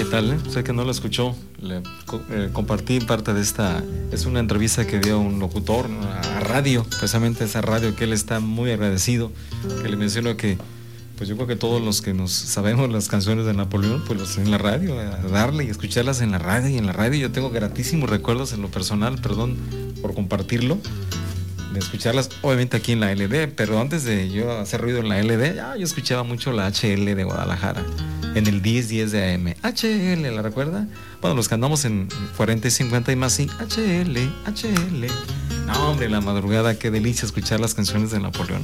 tal? Sé que no lo escuchó. Compartí parte de esta. Es una entrevista que dio un locutor a radio, precisamente esa radio que él está muy agradecido. Que le menciono que, pues yo creo que todos los que nos sabemos las canciones de Napoleón, pues en la radio, a darle y escucharlas en la radio. Y en la radio yo tengo gratísimos recuerdos en lo personal, perdón por compartirlo, de escucharlas, obviamente aquí en la LD, pero antes de yo hacer ruido en la LD, yo escuchaba mucho la HL de Guadalajara, en el 1010 de AM. HL, ¿la recuerda? Bueno, los que andamos en 40 y 50 y más, sí, HL. No, hombre, la madrugada, qué delicia escuchar las canciones de Napoleón.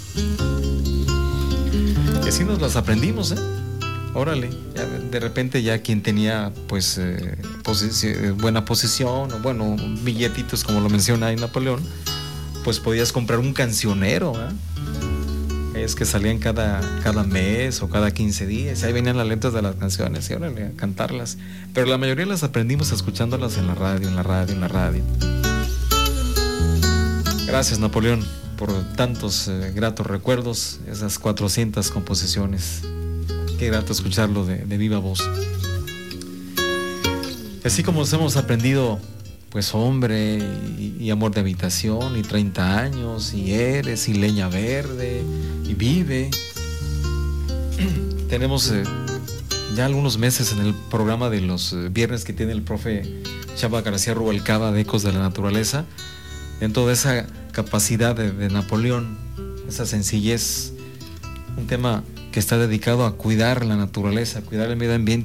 Y así nos las aprendimos, Órale, ya de repente ya quien tenía pues buena posición, o bueno, billetitos como lo menciona ahí Napoleón, pues podías comprar un cancionero, es que salían cada mes o cada 15 días, y ahí venían las letras de las canciones, y órale, a cantarlas. Pero la mayoría las aprendimos escuchándolas en la radio. Gracias, Napoleón, por tantos gratos recuerdos, esas 400 composiciones. Qué grato escucharlo de viva voz. Así como nos hemos aprendido, pues Hombre y Amor de Habitación y 30 años y Eres y Leña Verde y Vive. Tenemos ya algunos meses en el programa de los viernes que tiene el profe Chava García Rubalcaba de Ecos de la Naturaleza, dentro de esa capacidad de Napoleón, esa sencillez, un tema que está dedicado a cuidar la naturaleza, a cuidar el medio ambiente.